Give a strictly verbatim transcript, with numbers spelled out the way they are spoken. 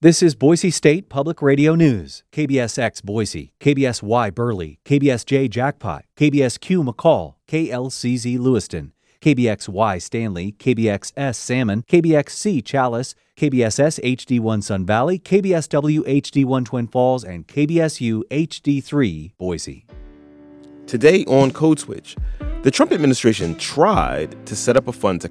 This is Boise State Public Radio News. K B S X Boise, K B S Y Burley, K B S J Jackpot, K B S Q McCall, K L C Z Lewiston, K B X Y Stanley, K B X S Salmon, K B X C Chalice, K B S S H D one Sun Valley, K B S W H D one Twin Falls, and K B S U H D three Boise. Today on Code Switch, the Trump administration tried to set up a fund to